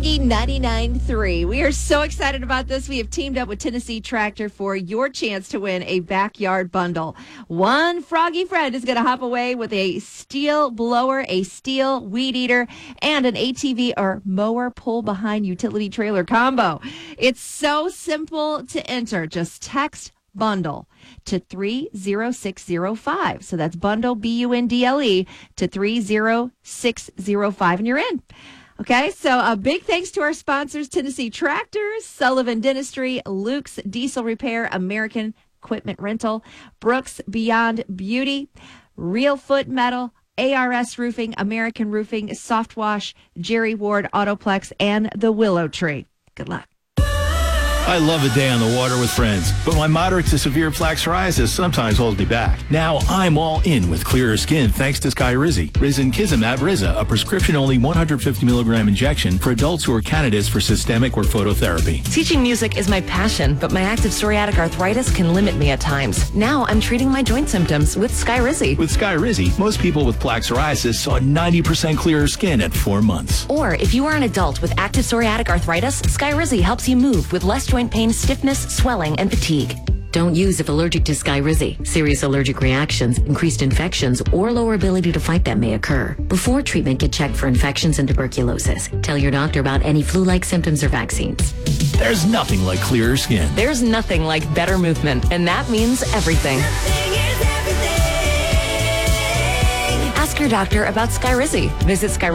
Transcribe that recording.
Froggy 99.3. We are so excited about this. We have teamed up with Tennessee Tractor for your chance to win a backyard bundle. One Froggy friend is going to hop away with a steel blower, a steel weed eater, and an ATV or mower pull-behind utility trailer combo. It's so simple to enter. Just text bundle to 30605. So that's bundle, BUNDLE, to 30605, and you're in. Okay, so a big thanks to our sponsors, Tennessee Tractors, Sullivan Dentistry, Luke's Diesel Repair, American Equipment Rental, Brooks Beyond Beauty, Real Foot Metal, ARS Roofing, American Roofing, Soft Wash, Jerry Ward Autoplex, and the Willow Tree. Good luck. I love a day on the water with friends, but my moderate to severe plaque psoriasis sometimes holds me back. Now I'm all in with clearer skin thanks to Skyrizi. Risankizumab Riza, a prescription-only 150 milligram injection for adults who are candidates for systemic or phototherapy. Teaching music is my passion, but my active psoriatic arthritis can limit me at times. Now I'm treating my joint symptoms with Skyrizi. With Skyrizi, most people with plaque psoriasis saw 90% clearer skin at 4 months. Or if you are an adult with active psoriatic arthritis, Skyrizi helps you move with less joint pain, stiffness, swelling, and fatigue. Don't use if allergic to Skyrizi. Serious allergic reactions, increased infections, or lower ability to fight them may occur. Before treatment, get checked for infections and tuberculosis. Tell your doctor about any flu-like symptoms or vaccines. There's nothing like clearer skin. There's nothing like better movement, and that means everything. Ask your doctor about Skyrizi. Visit Skyrizi.